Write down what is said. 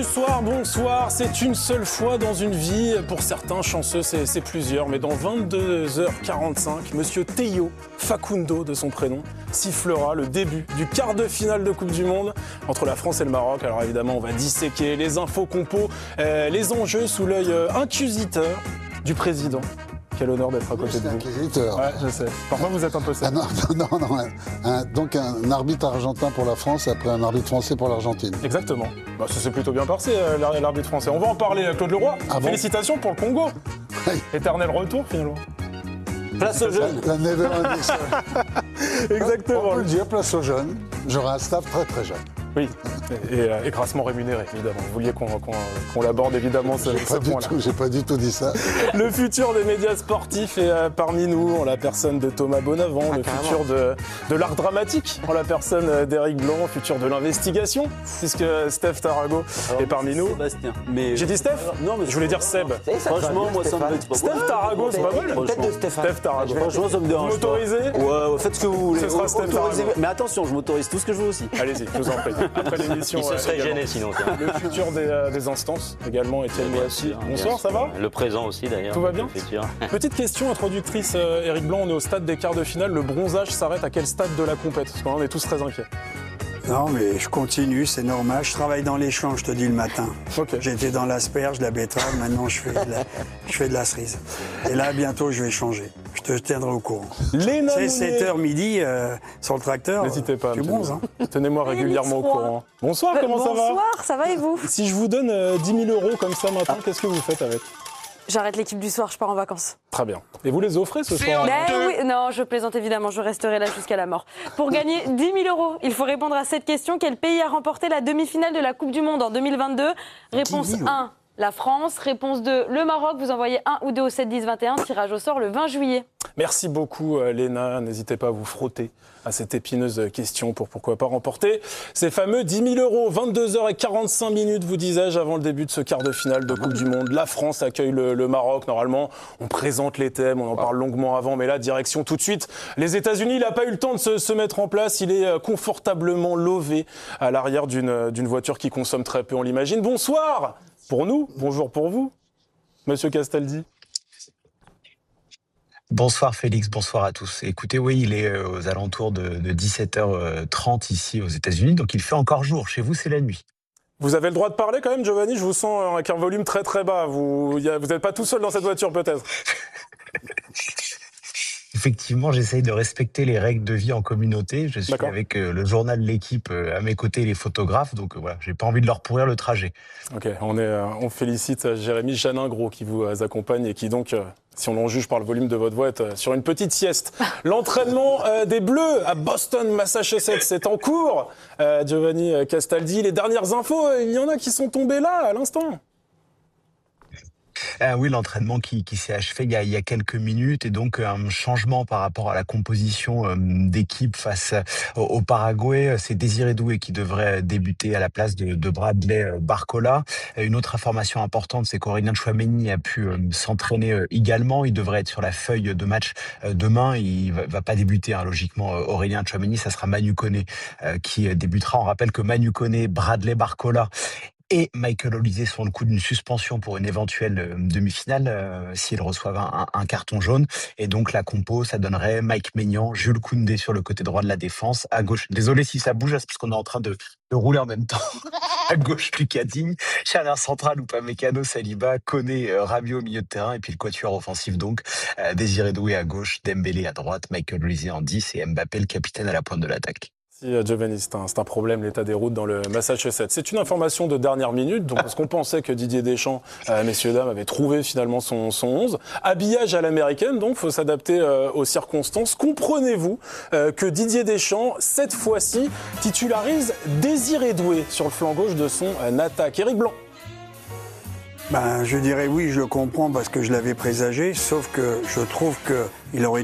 soir, bonsoir. C'est une seule fois dans une vie. Pour certains, chanceux, c'est plusieurs. Mais dans 22h45, monsieur Théo Facundo, de son prénom, sifflera le début du quart de finale de Coupe du Monde entre la France et le Maroc. Alors évidemment, on va disséquer les infos compos, les enjeux sous l'œil inquisiteur du président. Quel honneur d'être à côté de vous. Inquisiteur. Ouais, je sais. Parfois, vous êtes un peu ça. Non. Donc, un arbitre argentin pour la France après un arbitre français pour l'Argentine. Exactement. Bah, ça s'est plutôt bien passé, l'arbitre français. On va en parler, Claude Leroy. Ah bon? Félicitations pour le Congo. Oui. Éternel retour, finalement. Place aux jeunes. La never ending story. Exactement. On peut le dire, place aux jeunes. J'aurai un staff très très jeune. Oui, et grassement rémunéré, évidemment. Vous vouliez qu'on l'aborde, évidemment, ce point-là. J'ai pas du tout dit ça. Le futur des médias sportifs est parmi nous, en la personne de Thomas Bonavent, le futur de l'art dramatique, en la personne d'Éric Blanc, le futur de l'investigation, puisque Steph Tarago est parmi nous. Sébastien. J'ai dit Steph? Non, mais je voulais dire Seb. Franchement, moi, ça me fait pas. Steph Tarago, c'est pas mal. Steph Tarago. Franchement, ça me dérange. Vous m'autorisez? Ouais, faites ce que vous voulez. Ce sera Steph Tarago. Mais attention, je m'autorise tout ce que je veux aussi. Allez-y, je vous en prie. Après l'émission. Il se serait gêné sinon. Le futur des instances également, Étienne Moassi. Bonsoir, ça va? Le présent aussi d'ailleurs. Tout va bien? Le futur. Petite question introductrice, Éric Blanc, on est au stade des quarts de finale. Le bronzage s'arrête à quel stade de la compète? Parce qu'on est tous très inquiets. Non, mais je continue, c'est normal. Je travaille dans les champs, je te dis, le matin. Ok. J'étais dans l'asperge, la betterave, maintenant je fais de la cerise. Et là, bientôt, je vais changer. Je te tiendrai au courant. Léna C'est Monnet. 7h midi sur le tracteur. N'hésitez pas à me Tu bronzes, hein. Tenez-moi régulièrement au courant. Bonsoir, comment ça va? Bonsoir, ça va et vous? Si je vous donne 10 000 € comme ça maintenant, qu'est-ce que vous faites avec? J'arrête l'équipe du soir, je pars en vacances. Très bien. Et vous les offrez ce soir? Oui, non, je plaisante évidemment, je resterai là jusqu'à la mort. Pour gagner 10 000 €, il faut répondre à cette question. Quel pays a remporté la demi-finale de la Coupe du Monde en 2022? Réponse 1, la France. Réponse 2, le Maroc. Vous envoyez 1 ou 2 au 7 10 21. Tirage au sort le 20 juillet. Merci beaucoup, Léna. N'hésitez pas à vous frotter à cette épineuse question pour pourquoi pas remporter ces fameux 10 000 €. 22h45, vous disais-je, avant le début de ce quart de finale de Coupe du Monde. La France accueille le Maroc. Normalement, on présente les thèmes, on en parle longuement avant, mais là, direction tout de suite. Les États-Unis, il n'a pas eu le temps de se mettre en place. Il est confortablement lové à l'arrière d'une voiture qui consomme très peu, on l'imagine. Bonsoir pour nous, bonjour pour vous, Monsieur Castaldi. Bonsoir Félix, bonsoir à tous. Écoutez, oui, il est aux alentours de 17h30 ici aux États-Unis, donc il fait encore jour. Chez vous, c'est la nuit. Vous avez le droit de parler quand même, Giovanni. Je vous sens avec un volume très très bas. Vous n'êtes pas tout seul dans cette voiture peut-être? Effectivement, j'essaye de respecter les règles de vie en communauté. Je suis avec le journal L'Équipe à mes côtés, les photographes. Donc voilà, j'ai pas envie de leur pourrir le trajet. Ok, on félicite Jérémy Janin-Gros qui vous accompagne et qui donc, si on en juge par le volume de votre voix, est sur une petite sieste. L'entraînement des Bleus à Boston, Massachusetts, c'est en cours. Giovanni Castaldi, les dernières infos, il y en a qui sont tombées là à l'instant. Oui, l'entraînement qui s'est achevé il y a quelques minutes et donc un changement par rapport à la composition d'équipe face au Paraguay. C'est Désiré Doué qui devrait débuter à la place de Bradley Barcola. Une autre information importante, c'est qu'Aurélien Tchouaméni a pu s'entraîner également. Il devrait être sur la feuille de match demain. Il va pas débuter, hein, logiquement, Aurélien Tchouaméni. Ça sera Manu Koné qui débutera. On rappelle que Manu Koné, Bradley Barcola et Michael Olise sont le coup d'une suspension pour une éventuelle demi-finale s'ils reçoivent un carton jaune. Et donc la compo, ça donnerait Mike Maignan, Jules Koundé sur le côté droit de la défense. À gauche, désolé si ça bouge, c'est parce qu'on est en train de rouler en même temps. À gauche, Lucas Digne, charnière centrale, Upamecano, Saliba, Koné, Rabiot au milieu de terrain. Et puis le quatuor offensif donc, Désiré Doué à gauche, Dembélé à droite, Michael Olise en 10 et Mbappé le capitaine à la pointe de l'attaque. Si, Giovanni, c'est un problème, l'état des routes dans le Massachusetts. C'est une information de dernière minute, donc, parce qu'on pensait que Didier Deschamps, messieurs, dames, avait trouvé finalement son 11. Habillage à l'américaine, donc, faut s'adapter aux circonstances. Comprenez-vous que Didier Deschamps, cette fois-ci, titularise Désiré Doué sur le flanc gauche de son attaque? Éric Blanc. Je dirais oui, je le comprends parce que je l'avais présagé, sauf que je trouve qu'il aurait